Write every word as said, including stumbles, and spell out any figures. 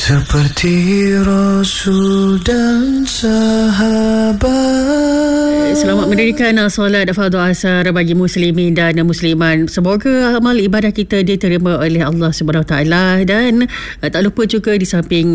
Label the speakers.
Speaker 1: seperti Rasul dan sahabat.
Speaker 2: Selamat mendirikan solat fardu asar bagi muslimin dan musliman. Semoga amal ibadah kita diterima oleh Allah Subhanahu Wa Taala, dan tak lupa juga di samping